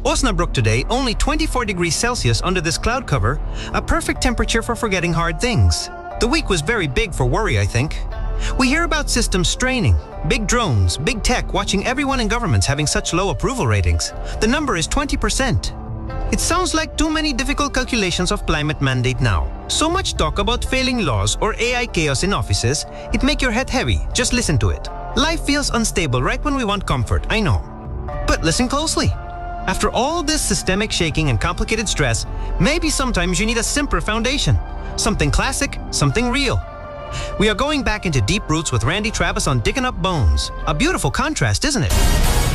Osnabrück today, only 24 degrees Celsius under this cloud cover, a perfect temperature for forgetting hard things. The week was very big for worry, I think. We hear about systems straining, big drones, big tech watching everyone in governments having such low approval ratings. The number is 20%. It sounds like too many difficult calculations of climate mandate now. So much talk about failing laws or AI chaos in offices, it make your head heavy. Just listen to it. Life feels unstable right when we want comfort, I know. But listen closely. After all this systemic shaking and complicated stress, maybe sometimes you need a simpler foundation. Something classic, something real. We are going back into deep roots with Randy Travis on Digging Up Bones. A beautiful contrast, isn't it?